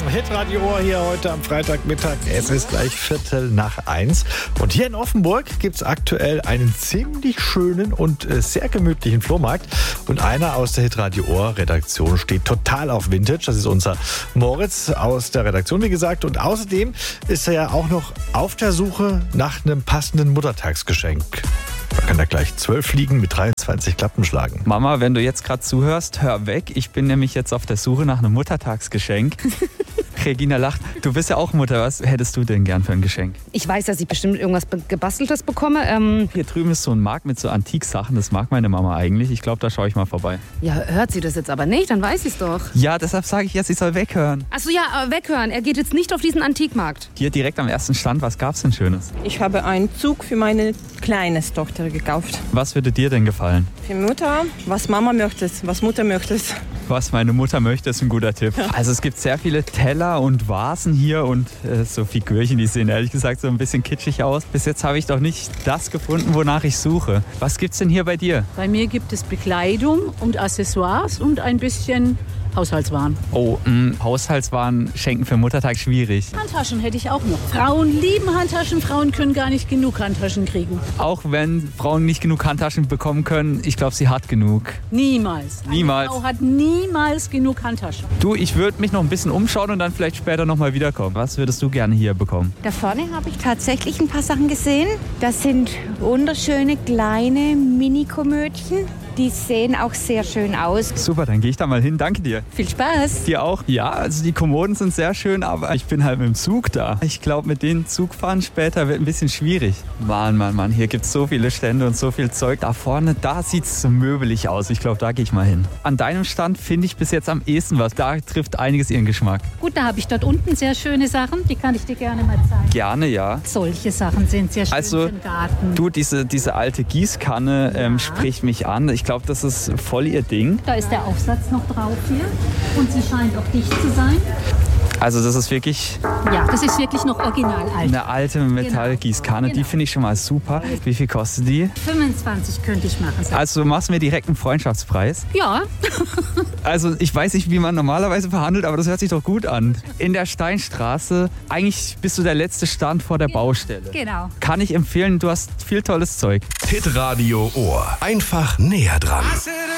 Hitradio Ohr hier heute am Freitagmittag. Es ist gleich 1:15. Und hier in Offenburg gibt es aktuell einen ziemlich schönen und sehr gemütlichen Flohmarkt. Und einer aus der Hitradio Ohr Redaktion steht total auf Vintage. Das ist unser Moritz aus der Redaktion, wie gesagt. Und außerdem ist er ja auch noch auf der Suche nach einem passenden Muttertagsgeschenk. Da kann er gleich 12 Fliegen mit 23 Klappen schlagen. Mama, wenn du jetzt gerade zuhörst, hör weg. Ich bin nämlich jetzt auf der Suche nach einem Muttertagsgeschenk. Regina lacht. Du bist ja auch Mutter. Was hättest du denn gern für ein Geschenk? Ich weiß, dass ich bestimmt irgendwas Gebasteltes bekomme. Hier drüben ist so ein Markt mit so Antiksachen. Das mag meine Mama eigentlich. Ich glaube, da schaue ich mal vorbei. Ja, hört sie das jetzt aber nicht? Dann weiß ich es doch. Ja, deshalb sage ich jetzt, ich soll weghören. Achso, ja, weghören. Er geht jetzt nicht auf diesen Antikmarkt. Hier direkt am ersten Stand, was gab's denn Schönes? Ich habe einen Zug für meine kleine Tochter gekauft. Was würde dir denn gefallen? Für Mutter, was Mama möchte, was Mutter möchte. Was meine Mutter möchte, ist ein guter Tipp. Also es gibt sehr viele Teller und Vasen hier und so Figürchen, die sehen ehrlich gesagt so ein bisschen kitschig aus. Bis jetzt habe ich doch nicht das gefunden, wonach ich suche. Was gibt's denn hier bei dir? Bei mir gibt es Bekleidung und Accessoires und ein bisschen Haushaltswaren. Oh, Haushaltswaren schenken für Muttertag schwierig. Handtaschen hätte ich auch noch. Frauen lieben Handtaschen, Frauen können gar nicht genug Handtaschen kriegen. Auch wenn Frauen nicht genug Handtaschen bekommen können, ich glaube, sie hat genug. Niemals. Niemals. Eine Frau hat niemals genug Handtaschen. Du, ich würde mich noch ein bisschen umschauen und dann vielleicht später nochmal wiederkommen. Was würdest du gerne hier bekommen? Da vorne habe ich tatsächlich ein paar Sachen gesehen. Das sind wunderschöne kleine Mini-Komödchen. Die sehen auch sehr schön aus. Super, dann gehe ich da mal hin. Danke dir. Viel Spaß. Dir auch? Ja, also die Kommoden sind sehr schön, aber ich bin halt mit dem Zug da. Ich glaube, mit dem Zugfahren später wird ein bisschen schwierig. Mann, hier gibt es so viele Stände und so viel Zeug. Da vorne, da sieht es so möbelig aus. Ich glaube, da gehe ich mal hin. An deinem Stand finde ich bis jetzt am ehesten was. Da trifft einiges ihren Geschmack. Gut, da habe ich dort unten sehr schöne Sachen. Die kann ich dir gerne mal zeigen. Gerne, ja. Solche Sachen sind sehr schön Also, für den Garten. Du, diese alte Gießkanne spricht mich an. Ich glaube, das ist voll ihr Ding. Da ist der Aufsatz noch drauf hier und sie scheint auch dicht zu sein. Also das ist wirklich Ja, das ist wirklich noch original alt. eine alte Metallgießkanne. Genau. Die finde ich schon mal super. Wie viel kostet die? 25 könnte ich machen. Also du machst mir direkt einen Freundschaftspreis. Ja, Also ich weiß nicht, wie man normalerweise verhandelt, aber das hört sich doch gut an. In der Steinstraße, eigentlich bist du der letzte Stand vor der Baustelle. genau. Kann ich empfehlen, du hast viel tolles Zeug. Hitradio Ohr. Einfach näher dran.